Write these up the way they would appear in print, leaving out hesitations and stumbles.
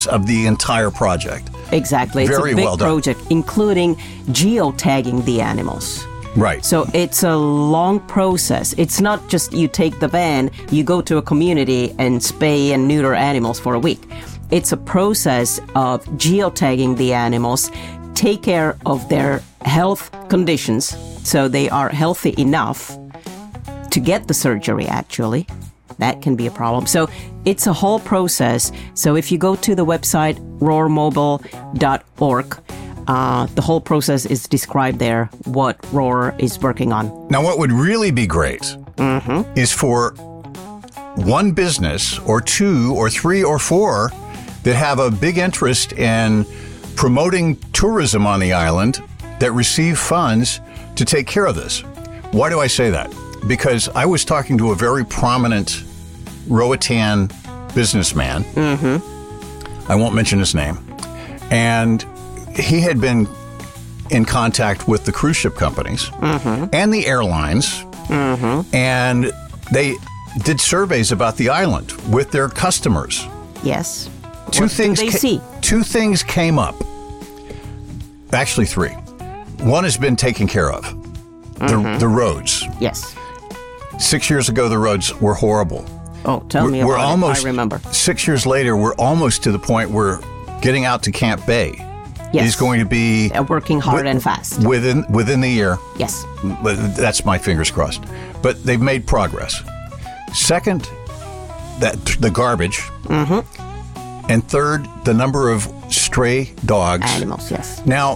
of the entire project. Exactly. It's Very a big well done. project, including geotagging the animals. Right. So it's a long process. It's not just you take the van, you go to a community and spay and neuter animals for a week. It's a process of geotagging the animals, take care of their health conditions so they are healthy enough to get the surgery, actually. That can be a problem. So it's a whole process. So if you go to the website roarmobile.org, the whole process is described there, what Roar is working on. Now, what would really be great is for one business or two or three or four that have a big interest in promoting tourism on the island that receive funds to take care of this. Why do I say that? Because I was talking to a very prominent Roatan businessman. I won't mention his name. And he had been in contact with the cruise ship companies and the airlines, and they did surveys about the island with their customers. Yes. Two What things do they see? Two things came up. Actually, three. One has been taken care of. The roads. Yes. 6 years ago, the roads were horrible. Oh, tell me We're about almost, it. I remember. 6 years later, we're almost to the point where getting out to Camp Bay Yes. is going to be Working hard and fast. within the year. Yes. But that's my fingers crossed. But they've made progress. Second, that the garbage. And third, the number of stray dogs. Animals, yes. Now,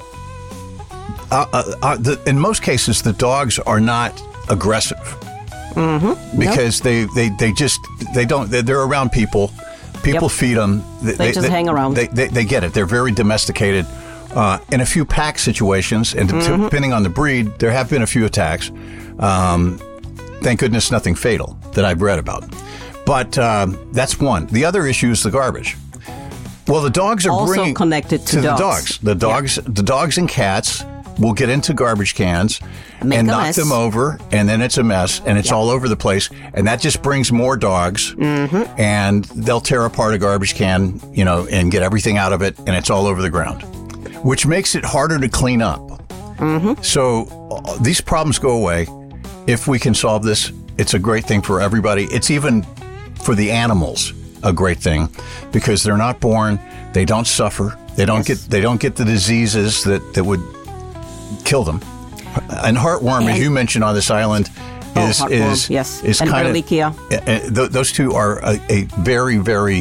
in most cases, the dogs are not aggressive because they're around people. People feed them. They just hang around. They get it. They're very domesticated. In a few pack situations, and depending on the breed, there have been a few attacks. Thank goodness, nothing fatal that I've read about. But that's one. The other issue is the garbage. Well, the dogs are Also bringing connected to dogs. The dogs and cats will get into garbage cans Make and a knock mess. them over, and then it's a mess, and it's all over the place, and that just brings more dogs, and they'll tear apart a garbage can, and get everything out of it, and it's all over the ground, which makes it harder to clean up. So these problems go away if we can solve this. It's a great thing for everybody. It's even for the animals a great thing because they're not born, they don't suffer, they don't get the diseases that would kill them. And heartworm, as you mentioned on this island, is and kind Ehrlichia. of those two are a very, very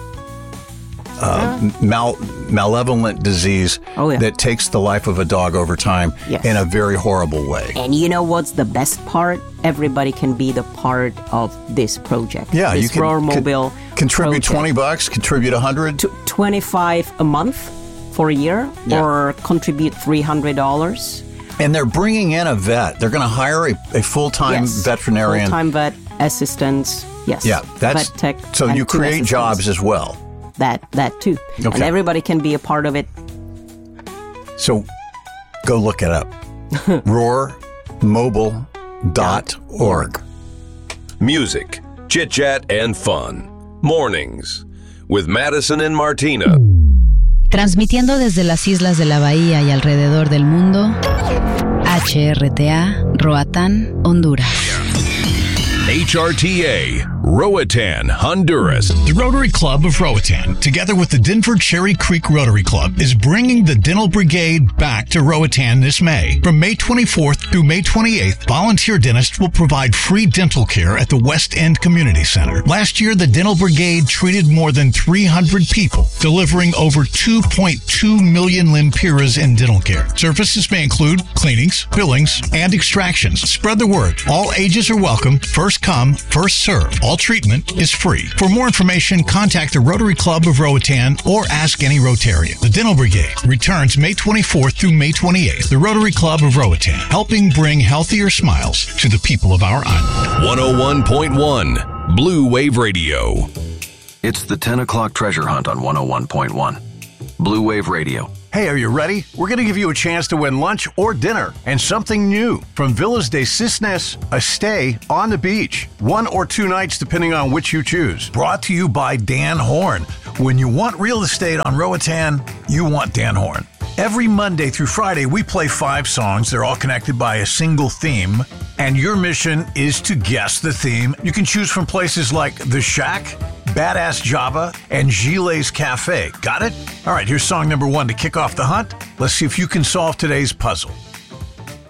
malevolent disease that takes the life of a dog over time in a very horrible way. And you know what's the best part? Everybody can be the part of this project. Yeah, this you can Roar Mobile contribute project. $20, contribute $100, $25 a month for a year, or contribute $300. and they're bringing in a vet. They're going to hire a full-time veterinarian, full-time vet assistants. Yes, that's vet tech. so and you two create assistants. jobs as well. That too, and everybody can be a part of it. So go look it up. roarmobile.org. Music, chit-chat, and fun. Mornings with Madison and Martina. Transmitiendo desde las islas de la bahía y alrededor del mundo, HRTA, Roatán, Honduras. HRTA, Roatan, Honduras. The Rotary Club of Roatan, together with the Denver Cherry Creek Rotary Club, is bringing the Dental Brigade back to Roatan this May. From May 24th through May 28th, volunteer dentists will provide free dental care at the West End Community Center. Last year, the Dental Brigade treated more than 300 people, delivering over 2.2 million lempiras in dental care. Services may include cleanings, fillings, and extractions. Spread the word. All ages are welcome. First come, first serve. All treatment is free. For more information, contact the Rotary Club of Roatan or ask any Rotarian. The Dental Brigade returns May 24th through May 28th. The Rotary Club of Roatan, helping bring healthier smiles to the people of our island. 101.1 Blue Wave Radio. It's the 10 o'clock treasure hunt on 101.1 Blue Wave Radio. Hey, are you ready? We're going to give you a chance to win lunch or dinner and something new from Villas de Cisnes, a stay on the beach. 1 or 2 nights, depending on which you choose. Brought to you by Dan Horn. When you want real estate on Roatan, you want Dan Horn. Every Monday through Friday, we play 5 songs. They're all connected by a single theme. And your mission is to guess the theme. You can choose from places like The Shack, Badass Java, and Gile's Cafe. Got it? All right, here's song number 1 to kick off the hunt. Let's see if you can solve today's puzzle.